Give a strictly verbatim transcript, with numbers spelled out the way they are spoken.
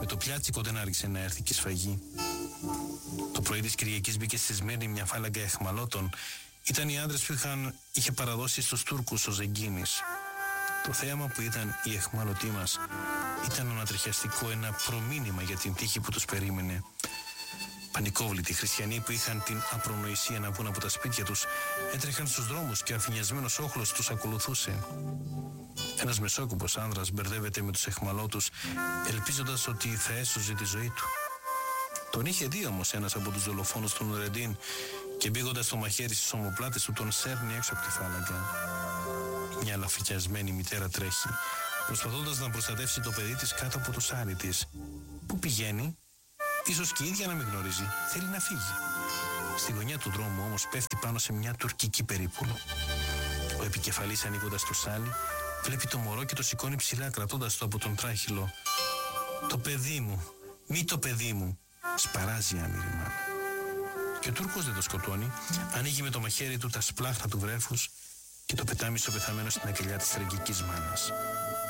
Με το πιάτσικο δεν άργησε να έρθει και σφαγή. Το πρωί της Κυριακής μπήκε στη Σμύρνη μια φάλαγγα αιχμαλώτων. Ήταν οι άντρες που είχαν, είχε παραδώσει στους Τούρκους ο Ζεγκίνης. Το θέαμα που είδαν οι αιχμαλωτοί μας ήταν ανατριχιαστικό, ένα προμήνυμα για την τύχη που τους περίμενε. Πανικόβλητοι χριστιανοί που είχαν την απρονοησία να βγουν από τα σπίτια τους έτρεχαν στους δρόμους και αφηνιασμένος όχλος τους ακολουθούσε. Ένας μεσόκουπος άνδρας μπερδεύεται με τους αιχμαλώτους, ελπίζοντας ότι θα έσωζε τη ζωή του. Τον είχε δει όμως ένας από τους δολοφόνους του Νουρεντίν και μπήγοντας το μαχαίρι στις ομοπλάτες του τον σέρνει έξω από τη φάλαγγα. Μια λαφικιασμένη μητέρα τρέχει, προσπαθώντας να προστατεύσει το παιδί της κάτω από το σάρι της. Πού πηγαίνει? Ίσως και η ίδια να μην γνωρίζει. Θέλει να φύγει. Στη γωνιά του δρόμου όμως πέφτει πάνω σε μια τουρκική περίπουλο. Ο επικεφαλής, ανοίγοντας το σάλι, βλέπει το μωρό και το σηκώνει ψηλά, κρατώντας το από τον τράχυλο. «Το παιδί μου, μη το παιδί μου», σπαράζει η άμυρη μάνα. Και ο Τούρκος δεν το σκοτώνει, ανοίγει με το μαχαίρι του τα σπλάχνα του βρέφους και το πετάμε στο πεθαμένο στην αγκαλιά της τραγικής μάνας.